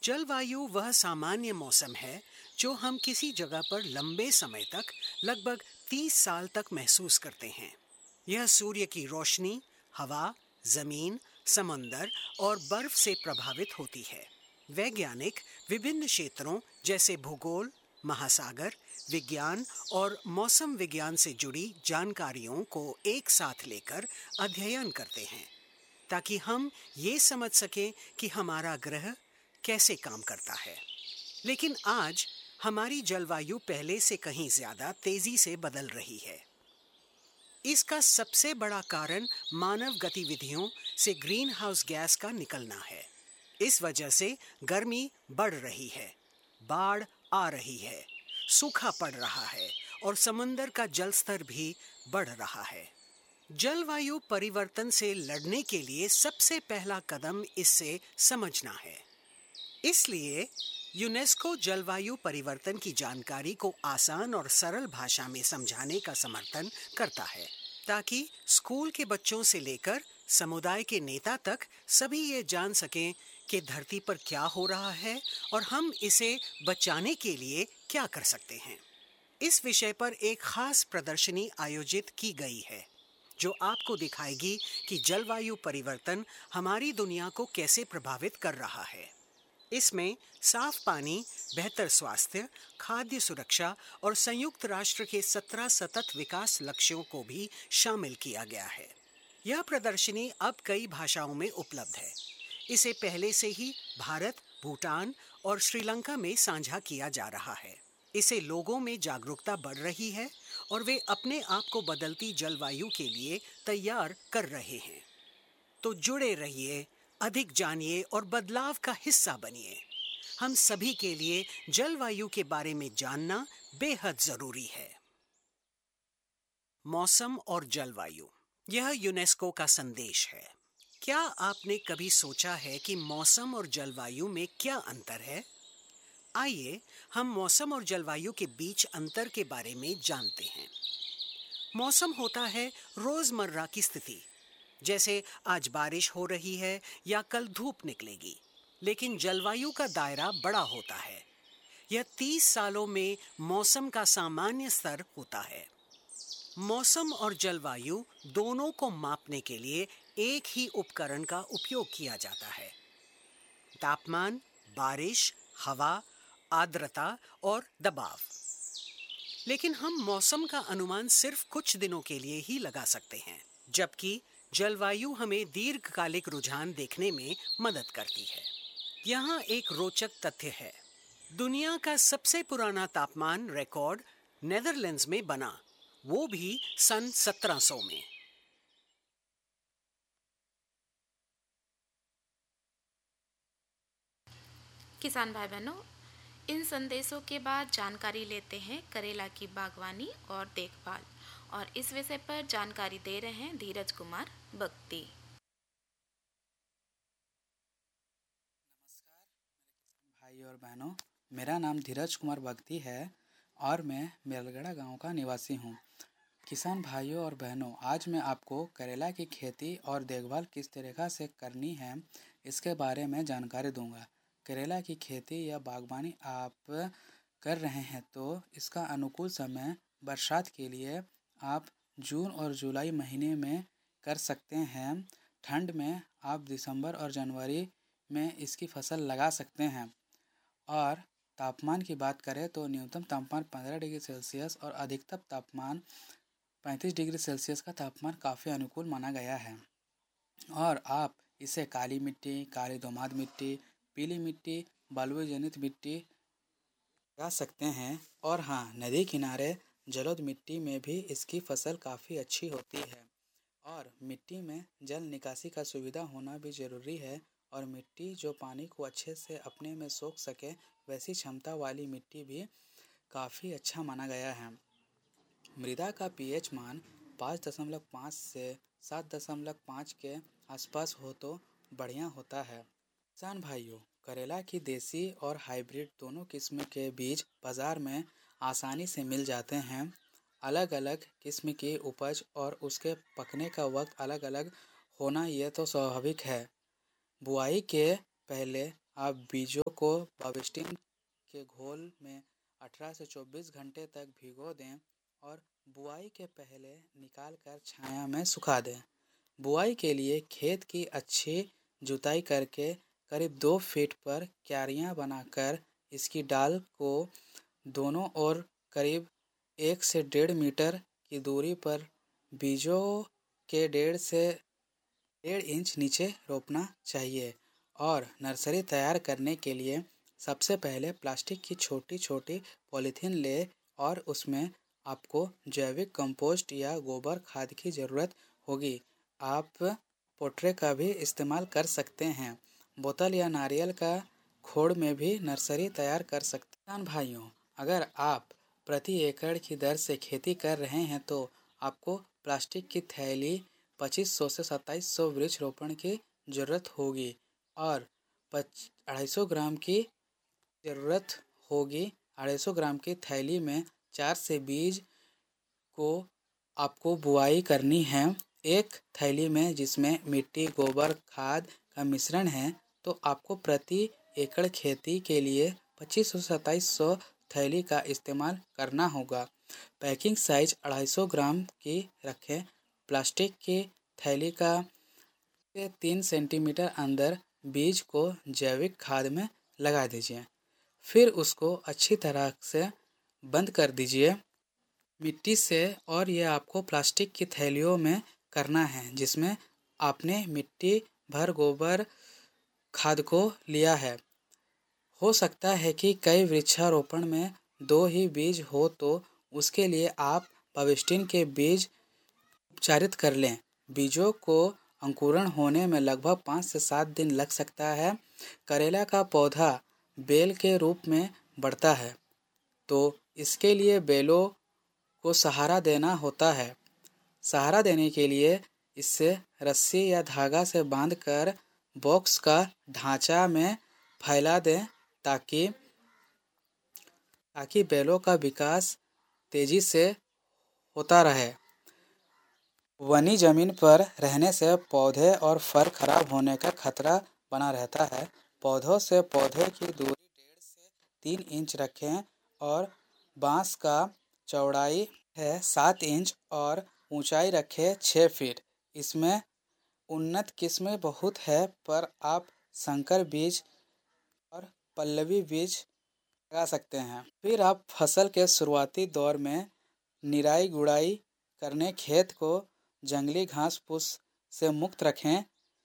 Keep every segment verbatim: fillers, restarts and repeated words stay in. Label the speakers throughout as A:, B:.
A: जलवायु वह सामान्य मौसम है जो हम किसी जगह पर लंबे समय तक, लगभग तीस साल तक महसूस करते हैं। यह सूर्य की रोशनी, हवा, जमीन, समंदर और बर्फ से प्रभावित होती है। वैज्ञानिक विभिन्न क्षेत्रों जैसे भूगोल, महासागर विज्ञान और मौसम विज्ञान से जुड़ी जानकारियों को एक साथ लेकर अध्ययन करते हैं, ताकि हम ये समझ सकें कि हमारा ग्रह कैसे काम करता है। लेकिन आज हमारी जलवायु पहले से कहीं ज्यादा तेजी से बदल रही है। इसका सबसे बड़ा कारण मानव गतिविधियों से ग्रीन हाउस गैस का निकलना है। इस वजह से गर्मी बढ़ रही है, बाढ़ आ रही है, सूखा पड़ रहा है और समंदर का जल स्तर भी बढ़ रहा है। जलवायु परिवर्तन से लड़ने के लिए सबसे पहला कदम इससे समझना है। इसलिए यूनेस्को जलवायु परिवर्तन की जानकारी को आसान और सरल भाषा में समझाने का समर्थन करता है, ताकि स्कूल के बच्चों से लेकर समुदाय के नेता तक सभी ये जान सकें कि धरती पर क्या हो रहा है और हम इसे बचाने के लिए क्या कर सकते हैं। इस विषय पर एक खास प्रदर्शनी आयोजित की गई है, जो आपको दिखाएगी कि जलवायु परिवर्तन हमारी दुनिया को कैसे प्रभावित कर रहा है। इसमें साफ पानी, बेहतर स्वास्थ्य, खाद्य सुरक्षा और संयुक्त राष्ट्र के सत्रह सतत विकास लक्ष्यों को भी शामिल किया गया है। यह प्रदर्शनी अब कई भाषाओं में उपलब्ध है। इसे पहले से ही भारत, भूटान और श्रीलंका में साझा किया जा रहा है। इससे लोगों में जागरूकता बढ़ रही है और वे अपने आप को बदलती जलवायु के लिए तैयार कर रहे हैं। तो जुड़े रहिए, अधिक जानिए और बदलाव का हिस्सा बनिए। हम सभी के लिए जलवायु के बारे में जानना बेहद जरूरी है। मौसम और जलवायु, यह यूनेस्को का संदेश है। क्या आपने कभी सोचा है कि मौसम और जलवायु में क्या अंतर है? आइए हम मौसम और जलवायु के बीच अंतर के बारे में जानते हैं। मौसम होता है रोजमर्रा की स्थिति, जैसे आज बारिश हो रही है या कल धूप निकलेगी। लेकिन जलवायु का दायरा बड़ा होता है। यह तीस सालों में मौसम का सामान्य स्तर होता है। मौसम और जलवायु दोनों को मापने के लिए एक ही उपकरण का उपयोग किया जाता है। तापमान, बारिश, हवा, आर्द्रता और दबाव। लेकिन हम मौसम का अनुमान सिर्फ कुछ दिनों के लिए ही लगा सकते हैं, जबकि जलवायु हमें दीर्घकालिक रुझान देखने में मदद करती है। यहाँ एक रोचक तथ्य है। दुनिया का सबसे पुराना तापमान रिकॉर्ड नेदरलैंड्स में बना, वो भी सन सत्रह सौ में।
B: किसान भाई बहनों, इन संदेशों के बाद जानकारी लेते हैं करेला की बागवानी और देखभाल, और इस विषय पर जानकारी दे रहे हैं धीरज कुमार बख्ती।
C: नमस्कार मेरे किसान भाई और बहनों, मेरा नाम धीरज कुमार बख्ती है और मैं मेलगढ़ा गांव का निवासी हूं। किसान भाइयों और बहनों, आज मैं आपको करेला की खेती और देखभाल किस तरीक़ा से करनी है इसके बारे में जानकारी दूंगा। करेला की खेती या बागवानी आप कर रहे हैं तो इसका अनुकूल समय बरसात के लिए आप जून और जुलाई महीने में कर सकते हैं। ठंड में आप दिसंबर और जनवरी में इसकी फसल लगा सकते हैं। और तापमान की बात करें तो न्यूनतम तापमान पंद्रह डिग्री सेल्सियस और अधिकतम तापमान पैंतीस डिग्री सेल्सियस का तापमान काफ़ी अनुकूल माना गया है। और आप इसे काली मिट्टी, काली दोमट मिट्टी, पीली मिट्टी, बलुई जनित मिट्टी लगा सकते हैं। और हाँ, नदी किनारे जलोढ़ मिट्टी में भी इसकी फसल काफ़ी अच्छी होती है। और मिट्टी में जल निकासी का सुविधा होना भी ज़रूरी है। और मिट्टी जो पानी को अच्छे से अपने में सोख सके, वैसी क्षमता वाली मिट्टी भी काफ़ी अच्छा माना गया है। मृदा का पीएच मान पाँच दशमलव पाँच से सात दशमलव पाँच के आसपास हो तो बढ़िया होता है। किसान भाइयों, करेला की देसी और हाइब्रिड दोनों किस्म के बीज बाज़ार में आसानी से मिल जाते हैं। अलग अलग किस्म की उपज और उसके पकने का वक्त अलग अलग होना ये तो स्वाभाविक है। बुआई के पहले आप बीजों को बाविस्टिन के घोल में अठारह से चौबीस घंटे तक भिगो दें और बुआई के पहले निकाल कर छाया में सुखा दें। बुआई के लिए खेत की अच्छी जुताई करके करीब दो फीट पर क्यारियां बनाकर इसकी डाल को दोनों ओर करीब एक से डेढ़ मीटर की दूरी पर बीजों के डेढ़ से डेढ़ इंच नीचे रोपना चाहिए। और नर्सरी तैयार करने के लिए सबसे पहले प्लास्टिक की छोटी छोटी पॉलीथीन ले और उसमें आपको जैविक कंपोस्ट या गोबर खाद की ज़रूरत होगी। आप पोट्रे का भी इस्तेमाल कर सकते हैं। बोतल या नारियल का खोड़ में भी नर्सरी तैयार कर सकते हैं। किसान भाइयों, अगर आप प्रति एकड़ की दर से खेती कर रहे हैं तो आपको प्लास्टिक की थैली पच्चीस सौ से सत्ताईस सौ वृक्ष रोपण की ज़रूरत होगी और पच अढ़ाई सौ ग्राम की ज़रूरत होगी। अढ़ाई सौ ग्राम की थैली में चार से बीज को आपको बुआई करनी है। एक थैली में जिसमें मिट्टी गोबर खाद का मिश्रण है तो आपको प्रति एकड़ खेती के लिए पच्चीस सौ से सत्ताईस सौ थैली का इस्तेमाल करना होगा। पैकिंग साइज अढ़ाई सौ ग्राम की रखें। प्लास्टिक की थैली का तीन सेंटीमीटर अंदर बीज को जैविक खाद में लगा दीजिए। फिर उसको अच्छी तरह से बंद कर दीजिए मिट्टी से। और यह आपको प्लास्टिक की थैलियों में करना है जिसमें आपने मिट्टी भर गोबर खाद को लिया है। हो सकता है कि कई वृक्षारोपण में दो ही बीज हो तो उसके लिए आप बाविस्टिन के बीज उपचारित कर लें। बीजों को अंकुरण होने में लगभग पाँच से सात दिन लग सकता है। करेला का पौधा बेल के रूप में बढ़ता है तो इसके लिए बेलों को सहारा देना होता है। सहारा देने के लिए इससे रस्सी या धागा से बांधकर बॉक्स का ढांचा में फैला दें ताकि ताकि बेलों का विकास तेजी से होता रहे। वनी जमीन पर रहने से पौधे और फर खराब होने का खतरा बना रहता है। पौधों से पौधे की दूरी डेढ़ से तीन इंच रखें और बांस का चौड़ाई है सात इंच और ऊंचाई रखें छः फीट। इसमें उन्नत किस्में बहुत है पर आप संकर बीज और पल्लवी बीज लगा सकते हैं। फिर आप फसल के शुरुआती दौर में निराई गुड़ाई करने खेत को जंगली घास फूस से मुक्त रखें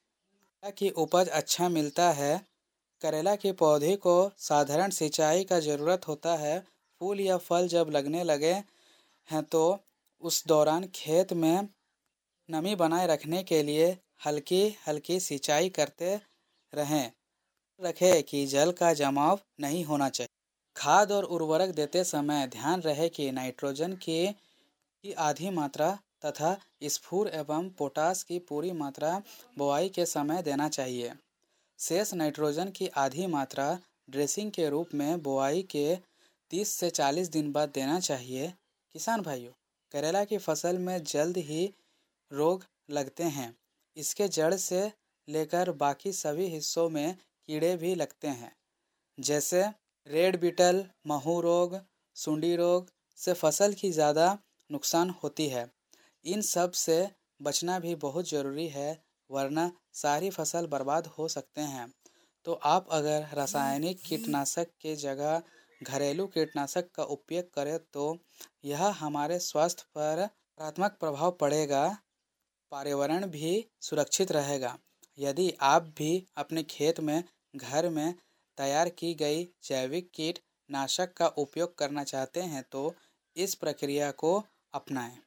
C: ताकि उपज अच्छा मिलता है। करेला के पौधे को साधारण सिंचाई का ज़रूरत होता है। फूल या फल जब लगने लगे हैं तो उस दौरान खेत में नमी बनाए रखने के लिए हल्की हल्की सिंचाई करते रहें। रखें कि जल का जमाव नहीं होना चाहिए। खाद और उर्वरक देते समय ध्यान रहे कि नाइट्रोजन की की आधी मात्रा तथा स्फूर एवं पोटास की पूरी मात्रा बुआई के समय देना चाहिए। शेष नाइट्रोजन की आधी मात्रा ड्रेसिंग के रूप में बुआई के तीस से चालीस दिन बाद देना चाहिए। किसान भाइयों, करेला की फसल में जल्द ही रोग लगते हैं। इसके जड़ से लेकर बाकी सभी हिस्सों में कीड़े भी लगते हैं जैसे रेड बीटल, महू रोग, सुंडी रोग से फसल की ज़्यादा नुकसान होती है। इन सब से बचना भी बहुत ज़रूरी है वरना सारी फसल बर्बाद हो सकते हैं। तो आप अगर रासायनिक कीटनाशक के जगह घरेलू कीटनाशक का उपयोग करें तो यह हमारे स्वास्थ्य पर सकारात्मक प्रभाव पड़ेगा। पर्यावरण भी सुरक्षित रहेगा। यदि आप भी अपने खेत में घर में तैयार की गई जैविक कीटनाशक का उपयोग करना चाहते हैं तो इस प्रक्रिया को अपनाएं।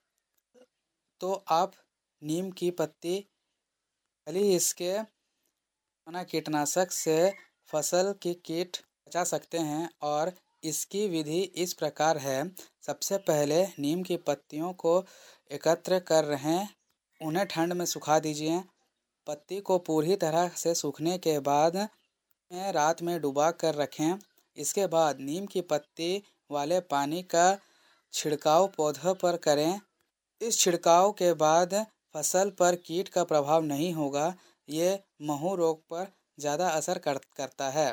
C: तो आप नीम की पत्ती खाली इसके बिना कीटनाशक से फसल की कीट बचा सकते हैं और इसकी विधि इस प्रकार है। सबसे पहले नीम की पत्तियों को एकत्र कर रहे उन्हें ठंड में सुखा दीजिए। पत्ती को पूरी तरह से सूखने के बाद में रात में डुबा कर रखें। इसके बाद नीम की पत्ती वाले पानी का छिड़काव पौधों पर करें। इस छिड़काव के बाद फसल पर कीट का प्रभाव नहीं होगा। ये महू रोग पर ज़्यादा असर कर, करता है।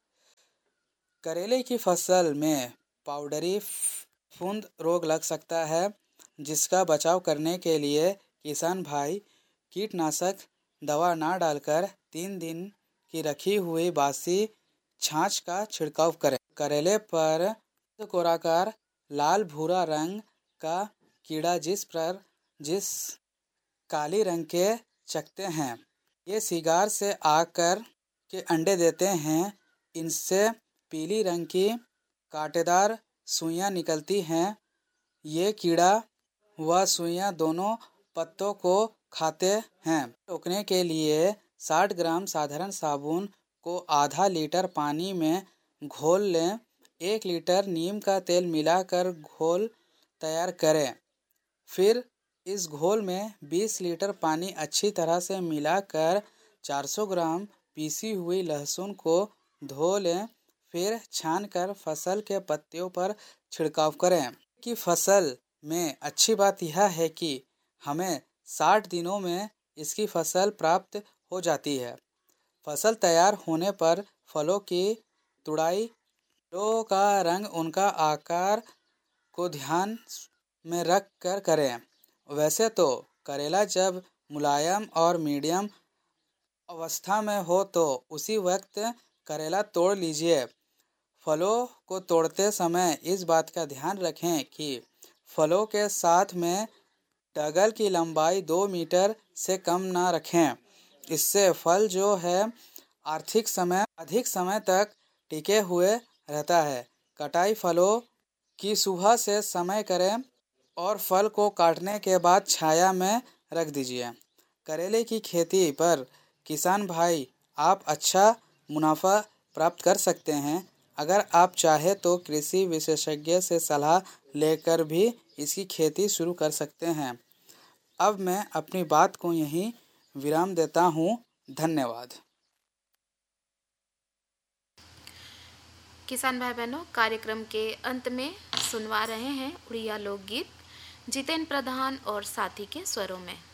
C: करेले की फसल में पाउडरी फूंद रोग लग सकता है, जिसका बचाव करने के लिए किसान भाई कीटनाशक दवा ना डालकर तीन दिन की रखी हुई बासी छाछ का छिड़काव करें। करेले पर कोराकार लाल भूरा रंग का कीड़ा जिस पर जिस काली रंग के चकते हैं, ये सिगार से आकर के अंडे देते हैं। इनसे पीली रंग की कांटेदार सुइयां निकलती हैं। ये कीड़ा व सुइयां दोनों पत्तों को खाते हैं। रोकने के लिए साठ ग्राम साधारण साबुन को आधा लीटर पानी में घोल लें। एक लीटर नीम का तेल मिलाकर घोल तैयार करें। फिर इस घोल में बीस लीटर पानी अच्छी तरह से मिलाकर चार सौ ग्राम पीसी हुई लहसुन को धो लें। फिर छानकर फसल के पत्तियों पर छिड़काव करें। कि फसल में अच्छी बात यह है कि हमें साठ दिनों में इसकी फसल प्राप्त हो जाती है। फसल तैयार होने पर फलों की तुड़ाई, फलों का रंग, उनका आकार को ध्यान में रख कर करें। वैसे तो करेला जब मुलायम और मीडियम अवस्था में हो तो उसी वक्त करेला तोड़ लीजिए। फलों को तोड़ते समय इस बात का ध्यान रखें कि फलों के साथ में डगल की लंबाई दो मीटर से कम ना रखें। इससे फल जो है आर्थिक समय अधिक समय तक टिके हुए रहता है। कटाई फलों की सुबह से समय करें और फल को काटने के बाद छाया में रख दीजिए। करेले की खेती पर किसान भाई आप अच्छा मुनाफा प्राप्त कर सकते हैं। अगर आप चाहे तो कृषि विशेषज्ञ से सलाह लेकर भी इसकी खेती शुरू कर सकते हैं। अब मैं अपनी बात को यहीं विराम देता हूँ। धन्यवाद।
B: किसान भाई बहनों, कार्यक्रम के अंत में सुनवा रहे हैं उड़िया लोकगीत जितेंद्र प्रधान और साथी के स्वरों में।